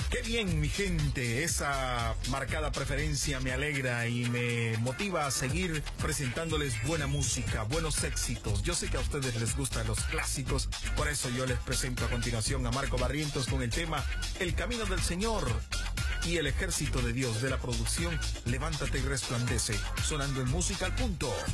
Qué bien, mi gente, esa marcada preferencia me alegra y me motiva a seguir presentándoles buena música, buenos éxitos. Yo sé que a ustedes les gustan los clásicos, por eso yo les presento a continuación a Marco Barrientos con el tema El Camino del Señor y el Ejército de Dios de la producción Levántate y Resplandece, sonando en Música al Punto.